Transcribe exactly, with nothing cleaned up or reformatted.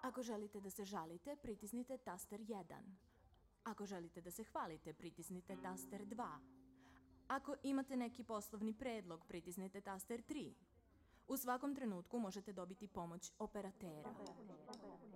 Ako želite da se žalite, pritisnite taster jedan. Ako želite da se hvalite, pritisnite taster dva. Ako imate neki poslovni predlog, pritisnite taster tri. U svakom trenutku možete dobiti pomoć operatera.